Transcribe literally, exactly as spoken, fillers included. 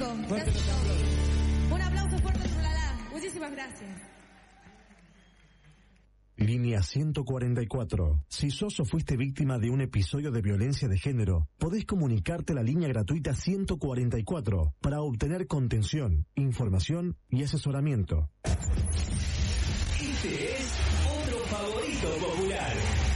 fantástico. Gracias. Un aplauso fuerte, Trulala. Muchísimas gracias. Línea ciento cuarenta y cuatro. Si sos o fuiste víctima de un episodio de violencia de género, podés comunicarte a la línea gratuita ciento cuarenta y cuatro para obtener contención, información y asesoramiento. Este es otro favorito popular.